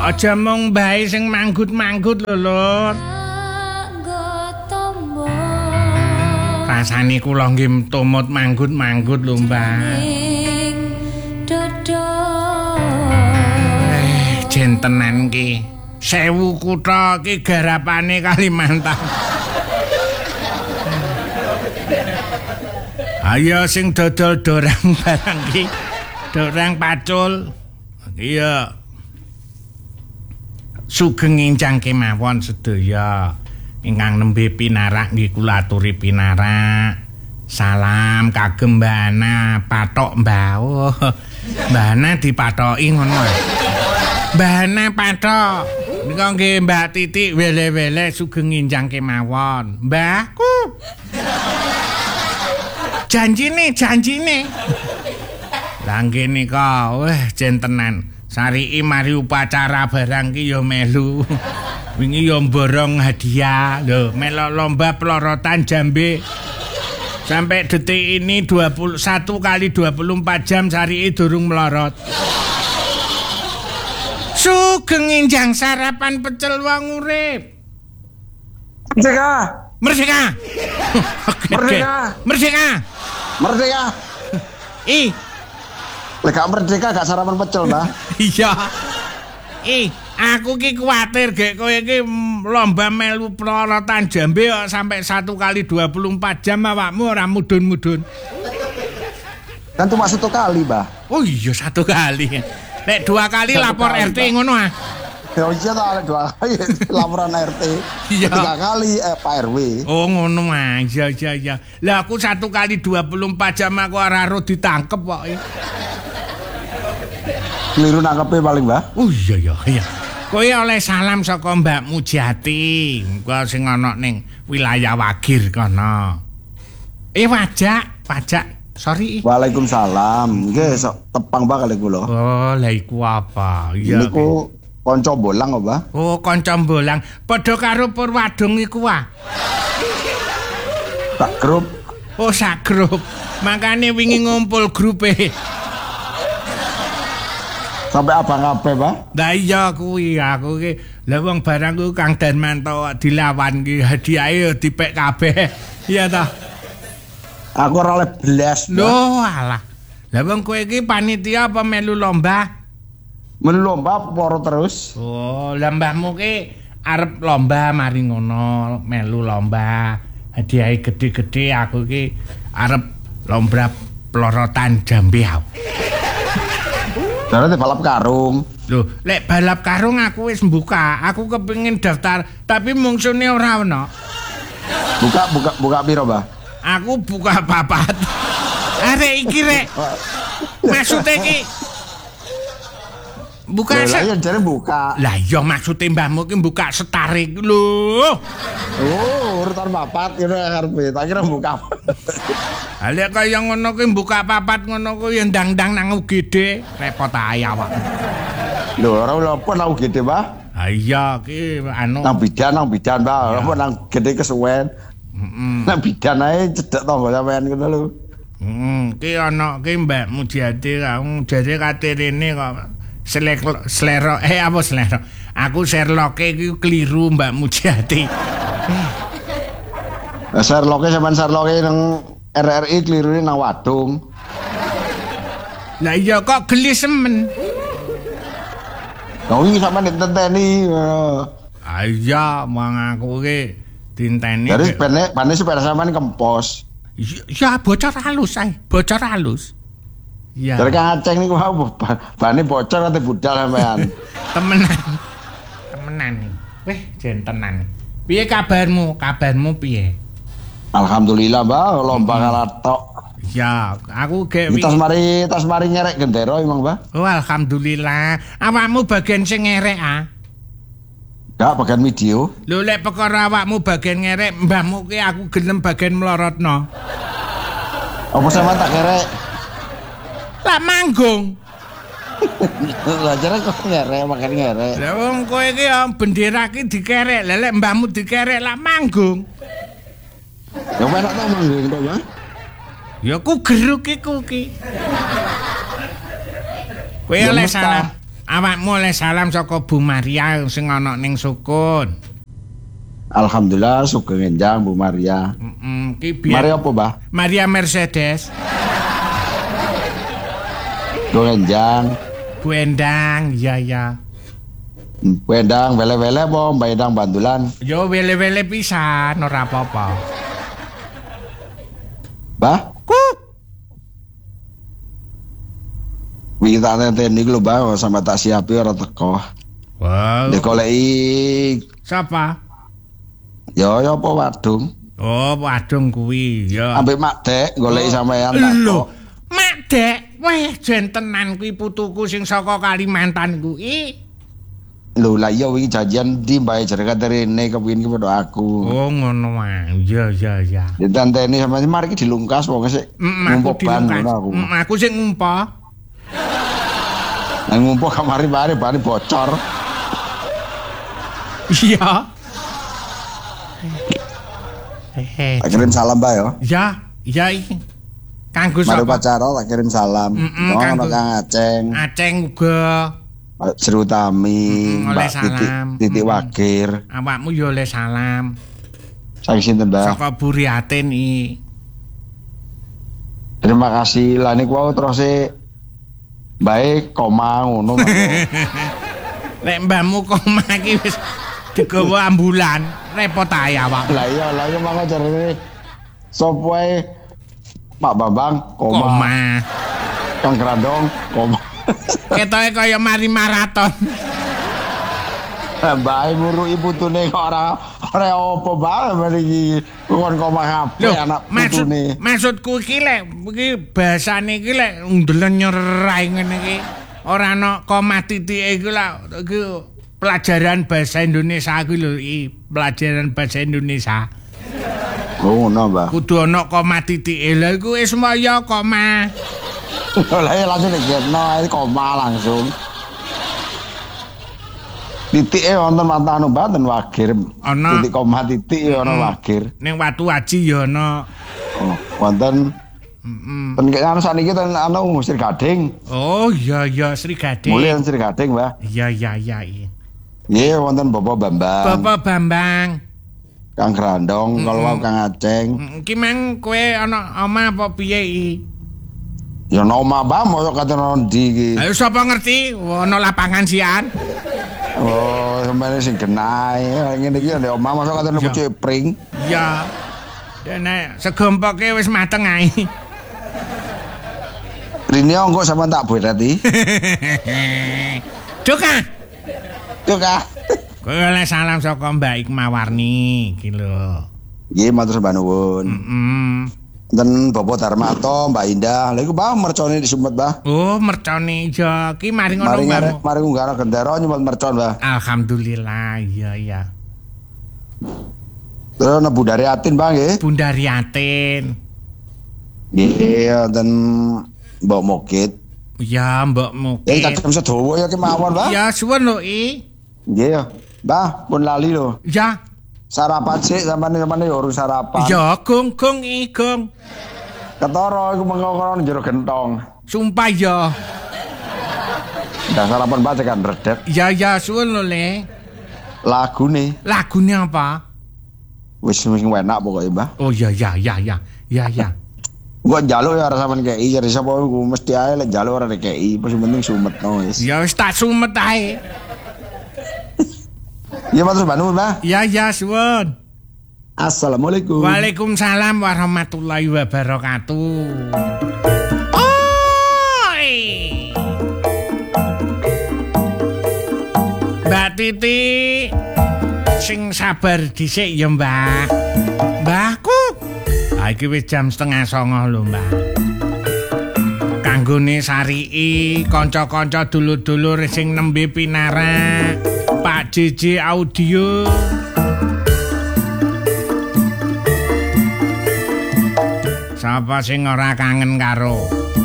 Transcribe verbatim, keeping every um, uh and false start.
Aja mung bae sing manggut-manggut lho, Lur. Rasane kula nggih tumut manggut-manggut lho, Mbah. Eh, jentenan ki. Sewu kutha ki garapane Kalimantan. Ayo sing dodol dorang barang ki. Dorang pacul. Iya. Sugeng ingkang kemawon sedaya ingkang nembe pinarak nggih kula aturi pinarak. Salam kagem Mbak Ana, patok Mbah. Oh, Mbak Ana dipatoki ngono. Mbak Ana patok. Nika nggih Mbak Titik wele-wele sugeng ingkang kemawon. Mbahku. Janjine, janjine. Lah nggih nika, weh jentenan. Sariki mari upacara barang ki ya melu. Wingi ya borong hadiah. Lho, melok lomba pelorotan jambe. Sampai detik ini dua puluh satu kali dua puluh empat jam Sariki durung melorot. Sugeng injang sarapan pecel wong urip. Merdeka. Merdeka. Merdeka. Merdeka. Merdeka. Ih. Lek gak merdeka gak sarapan pecel, Mbah. Iya. Ih, aku ki kuwatir gek kowe iki lomba melu pelorotan jambe kok sampai satu kali dua puluh empat jam awakmu ora mudun-mudun. Kan cuma satu kali, Mbah. Oh iya satu kali. Lek dua kali satu lapor kali, R T ngono ah. Ya iya ta dua kali laporan R T. Iya. Tiga kali eh, Pak R W. Oh ngono ah. Iya iya iya. Lah aku satu kali dua puluh empat jam aku ora ro ditangkep kok. Keliru nangkepe paling, Mbah. Oh iya iya iya. Kowe oleh salam saka Mbak Mujati. Kuwi sing ana ning wilayah Wagir kono. Eh wajak, wajak. Sorry. Waalaikumsalam. Nggih, sok tepang Mbah kali kula. Oh, lha iku apa? Iya. Niku kanca bolang kok, Mbah. Oh, kanca bolang. Padha karo Purwadung iku ah. Sak grup. Oh, sak grup. Makane wingi ngumpul grupe. Sampai abang kabeh, Pak. Lah iya kuwi aku ki lha wong barangku Kang Darmanto dilawan ki hadiahe dipek kabeh. Iya ta? Aku ora oleh belas. Loh alah. Lah wong kowe iki panitia apa melu lomba? Melu lomba poro terus. Oh, lah mbahmu ki arep lomba mari ngono, melu lomba. Hadiahe gede-gede aku ki arep lomba pelorotan jambe aku. Berarti balap karung. Loh, lek balap karung aku wis buka. Aku kepengin daftar, tapi mungsune ora ono. Buka buka buka piro, Mbah? Aku buka papat. Arek iki rek. Maksude iki buka lah iya jare buka. Lah iya maksude mbahmu ki buka setare iki lho. Oh, urutan papat kira karepe. Tak kira buka. Alek kaya ngono kuwi buka papat ngono kuwi ya ndang-ndang nang U G D, repot ae awak. Lho, ora apa nang U G D, Mbah? Ha iya ki anu nang bidan nang bidan, Mbah. Apa nang gede kesuwen. Heeh. Nang bidan ae cedhek tangga sampean ngono lho. Heeh, ki ana ki Mbak Mujiati kamu jare katerene kok selek slero eh apa slero. Aku Sherlock iki keliru Mbak Mujiati. Sherlock sampean Sherlock nang R R I kelirune nang Wadung. Lah iya kok geli semen. Lah iki sampean ditenteni. Ah iya, mang aku ki dinteni. Dari bane bane sepeda sampean kempos. Ya bocor halus ae, bocor halus. Iya. Dari Aceh niku mau bane bocor ate budal sampean. Temenan. Temenan. Weh, jentenan. Piye kabarmu? Kabarmu piye? Alhamdulillah, Mbah, lomba kalah tok. Ya, aku ge tas mari tas mari ngerek gendera emang, Mbah. Oh, alhamdulillah. Awakmu bagian sing ngerek ah. Enggak bagian video. Lho lek perkara awakmu bagian ngerek, mbahmu ki aku gelem bagian melorotno. Apa sampean tak kerek? Lah manggung. Lah jare kok ngerek makan ngerek. Lah wong kowe iki bendera ki dikerek, lha lek mbahmu dikerek lah manggung. Ya enak ta manggung to, Mas? Ya ku geruk iku ki. Kowe oleh salam. awakmu oleh salam saka Bu Maria sing ana ning Sukun. Alhamdulillah sugeng enjang Bu Maria. Heeh, ki biyen. Maria apa, Mbah? Maria Mercedes. Bu enjang. Bu Endang, iya ya. Bu Endang wele-wele apa Mbak Endang bandulan? Yo wele-wele pisan ora apa-apa. Mbah? Kuk. Wingi tak tenteni iki lho, Mbah, sama tak siapi ora teko. Wow. Dikoleki Sapa? ya ya apa wadung? Oh, wadung kuwi ya. Ambek Mak Dek goleki sampean tak. Lho, Mak Dek, weh jentenan kuwi putuku sing saka Kalimantan kuwi. Lho lah iya wingi janjian ndi Mbah jenenge rene kepengin ki padha aku. Oh, ngono wae. Iya, iya, iya. Ditenteni sampean mari ki dilungkas wong sik. Ngumpul ban aku. Aku sing ngumpul. Nang ngumpul kamari-mari bari bocor. Iya. Hehe. Tak kirim salam Mbah ya. Ya, iya iki. Kanggo Mari sapa? pacara tak kirim salam. Mm-mm, Ono kanggo- Kang Aceng, Aceng uga. Seru Tami, Mm-mm, oleh Mbak Titik, salam. Titik Mm-mm. Wakir. Awakmu yo oleh salam. Saking sinten Mbah? Saka Buriatin iki. Terima kasih. Lah niku wau terus e baik koma ngono. Lek mbahmu koma iki wis digawa ambulan, repot ae awak. Lah iya, lah iya mangko jarene sapa ae Pak Bambang koma. Koma. Kang Grandong koma. Ketoke kaya mari maraton. Bae muru ibu tune kok ora ora apa bae mriki kon koma kabeh Lho, anak maksud putune. maksudku iki lek iki bahasane iki lek ndelen nyerai ngene iki ora ana koma titike iki lah iki pelajaran bahasa Indonesia iki lho iki pelajaran bahasa Indonesia. Oh, ngono, Mbah. Kudu ana koma titike. Lah iku wis maya koma. Lah ya langsung diketno ae koma langsung. Titike wonten mata anu mboten Wakir. Ana. Titik koma titik ya ana Wakir. Ning Watu Aji ya ana. Oh, wonten Heeh. ten kaya anu saniki ten anu Sri Gading. Oh iya iya Sri Gading. Mulih ten Sri Gading, Mbah. Iya iya iya. iya. Nggih wonten Bapak Bambang. Bapak Bambang. Kang Grandong, kalau wau Kang Aceng. Mm, Ki mang kowe ana omah apa piye iki? Ya ana omah Mbah moyo katen ndi iki. Ayo sapa ngerti ana lapangan sian. Oh, sampeyan sing genahe. Ngene iki ndek omah mosok katen Ya. pucuk pring. Iya. Dene segompoke wis mateng ae. Rene engko sampean tak berati. Duka. Yo Kak. Kowe oleh salam saka Mbak Ikmawarni iki lho. Nggih matur sembah nuwun. Heeh. Ten Bapak Darmato, Mbak Indah. Lha iku Mbah mercone di Sumet, Mbah. Oh, mercone iya. Ki mari ngono Mari Mbak. ngarep mari ngunggara gendera nyumet mercon, Mbah. Alhamdulillah, iya iya. Terus nebu dari Atin, Bang nggih. Bunda Riatin. Nggih, ten Mbok Mokit. Ya, Mbak Ya Mukit. cacem sedowo ya kemawon, Mbah. Ya, suwun lho I. Nggih ya. Mbah, pun lali lho. Ya. Sarapan sik sampean-sampean ya urung sarapan. Ya, gong gong I gong. Ketara iku mengko njero gentong. Sumpah ya. Dah sarapan baca kan redet. Ya ya suwun lho Le. Lagune Lagune apa? wis wis enak pokoke, Mbah. Oh ya ya ya ya. Ya ya. Gua njaluk ya ora sampean kei jadi sapa iku mesti ae lek njaluk ora kei, wis penting sumetno wis. Ya wis tak sumet ae. Ya matur nuwun, Mbah. Ya ya suwun. Assalamualaikum. Waalaikumsalam warahmatullahi wabarakatuh. Oi. Mbak Titi sing sabar dhisik ya, Mbah. Mbahku. Ah iki wis jam setengah songo lho, Mbah. Kanggone sarii kanca-kanca dulur-dulur sing nembe pinarak. Pak J J Audio. Sapa sing ora kangen karo